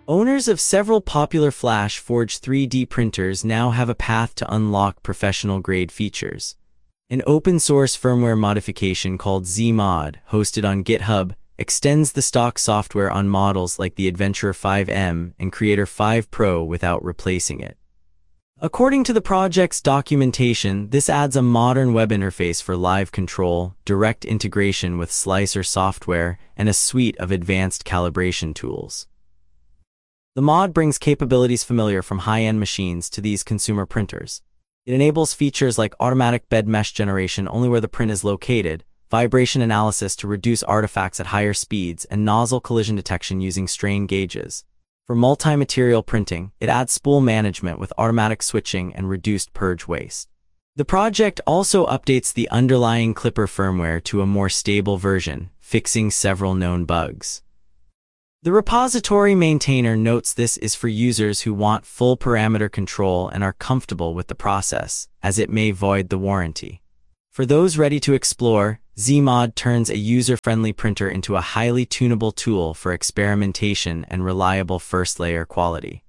Owners of several popular Flash Forge 3D printers now have a path to unlock professional-grade features. An open-source firmware modification called ZMod, hosted on GitHub, extends the stock software on models like the Adventurer 5M and Creator 5 Pro without replacing it. According to the project's documentation, this adds a modern web interface for live control, direct integration with Slicer software, and a suite of advanced calibration tools. The mod brings capabilities familiar from high-end machines to these consumer printers. It enables features like automatic bed mesh generation only where the print is located, vibration analysis to reduce artifacts at higher speeds, and nozzle collision detection using strain gauges. For multi-material printing, it adds spool management with automatic switching and reduced purge waste. The project also updates the underlying Klipper firmware to a more stable version, fixing several known bugs. The repository maintainer notes this is for users who want full parameter control and are comfortable with the process, as it may void the warranty. For those ready to explore, ZMod turns a user-friendly printer into a highly tunable tool for experimentation and reliable first-layer quality.